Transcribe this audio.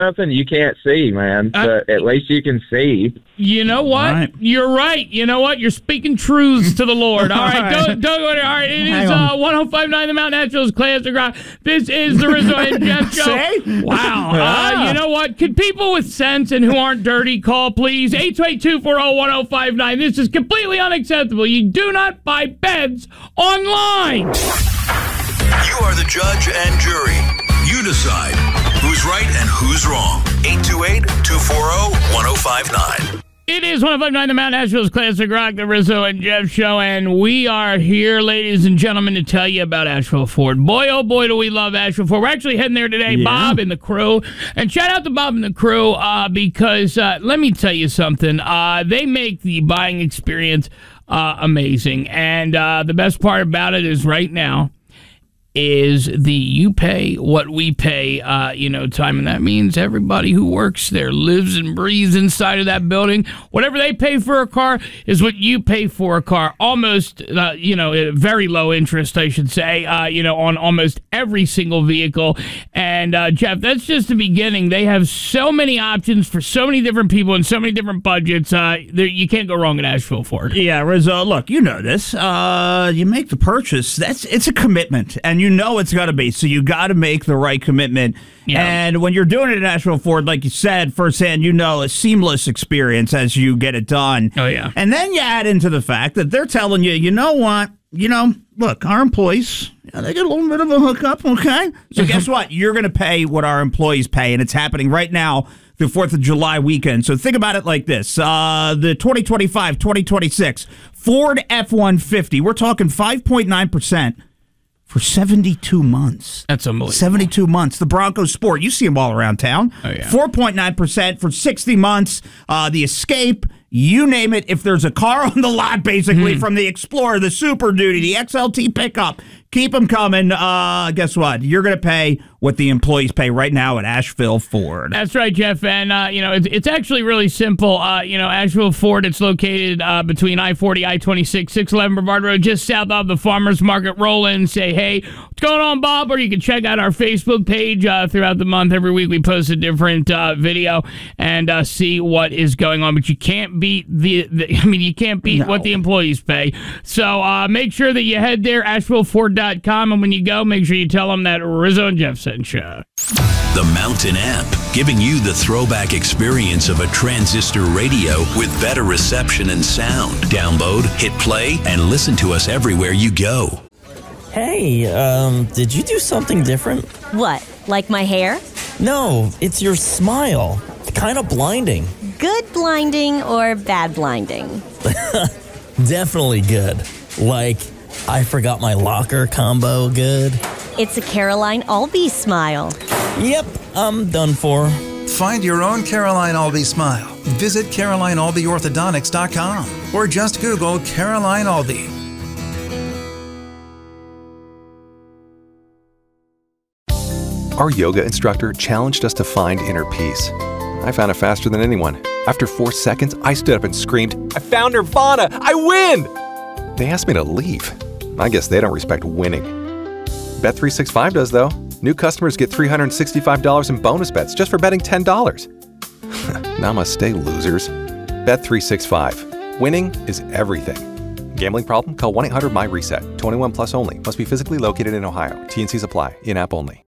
something you can't see, man. But at least you can see. You know what? Right. You're right. You know what? You're speaking truths to the Lord. All right, don't go there. All right, it is 105.9 The Mountain Naturals Classic Rock. This is the Rizzo and Jeff Show. See? Wow. You know what? Could people with sense and who aren't dirty call, please? 828-240-1059. This is completely unacceptable. You do not buy beds online. You are the judge and jury. You decide who's right and who's wrong. 828-240-1059. It is 105.9 The Mountain Naturals Classic Rock, the Rizzo and Jeff Show, and we are here, ladies and gentlemen, to tell you about Asheville Ford. Boy, oh boy, do we love Asheville Ford. We're actually heading there today, Bob and the crew. And shout out to Bob and the crew because let me tell you something. They make the buying experience amazing. And the best part about it is right now, is the you pay what we pay, time. And that means everybody who works there lives and breathes inside of that building. Whatever they pay for a car is what you pay for a car. Almost, very low interest, I should say, on almost every single vehicle. And, Jeff, that's just the beginning. They have so many options for so many different people and so many different budgets. You can't go wrong at Asheville Ford. Yeah, Rizzo, look, you know this. You make the purchase. It's a commitment, and you know it's got to be. So you got to make the right commitment. Yeah. And when you're doing it at Asheville Ford, like you said, firsthand, a seamless experience as you get it done. Oh, yeah. And then you add into the fact that they're telling you, you know what? Look, our employees, they get a little bit of a hookup, okay? So guess what? You're going to pay what our employees pay, and it's happening right now, the 4th of July weekend. So think about it like this. The 2025-2026 Ford F-150, we're talking 5.9%. For 72 months. That's unbelievable. 72 months. The Bronco Sport, you see them all around town. Oh, yeah. 4.9% for 60 months. The Escape, you name it. If there's a car on the lot, basically, from the Explorer, the Super Duty, the XLT pickup, keep them coming. Guess what? You're going to pay what the employees pay right now at Asheville Ford. That's right, Jeff. And, it's actually really simple. Asheville Ford, it's located between I-40, I-26, 611 Brevard Road, just south of the Farmers Market. Roll in, say, hey, what's going on, Bob? Or you can check out our Facebook page throughout the month. Every week we post a different video and see what is going on. But you can't beat you can't beat what the employees pay. So make sure that you head there, AshevilleFord.com, and when you go, make sure you tell them that Rizzo and Jeff sent you. The Mountain Amp, giving you the throwback experience of a transistor radio with better reception and sound. Download, hit play, and listen to us everywhere you go. Hey, did you do something different? What, like my hair? No, it's your smile. Kind of blinding. Good blinding or bad blinding? Definitely good. Like, I forgot my locker combo good. It's a Caroline Albee smile. Yep, I'm done for. Find your own Caroline Albee smile. Visit CarolineAlbeeOrthodontics.com or just Google Caroline Albee. Our yoga instructor challenged us to find inner peace. I found it faster than anyone. After 4 seconds, I stood up and screamed, "I found Nirvana! I win!" They asked me to leave. I guess they don't respect winning. Bet365 does, though. New customers get $365 in bonus bets just for betting $10. Namaste, losers. Bet365. Winning is everything. Gambling problem? Call 1-800-MY-RESET. 21 plus only. Must be physically located in Ohio. T&Cs apply. In-app only.